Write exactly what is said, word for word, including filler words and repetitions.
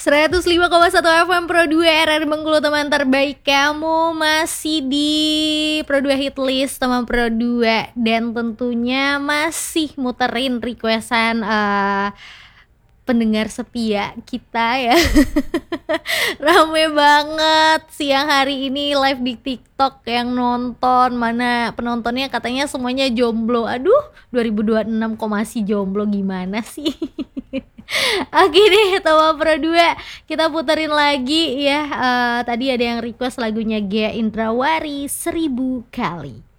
seratus lima koma satu F M Pro dua R R Bengkulu, teman terbaik kamu masih di Pro dua Hitlist teman Pro dua. Dan tentunya masih muterin requestan uh, pendengar setia kita ya. Rame banget siang hari ini live di TikTok yang nonton. Mana penontonnya katanya semuanya jomblo. Aduh, dua ribu dua puluh enam kok masih jomblo, gimana sih? Oke deh, Tawa Pro dua, kita puterin lagi ya. uh, Tadi ada yang request lagunya Ghea Indrawari, Seribu Kali.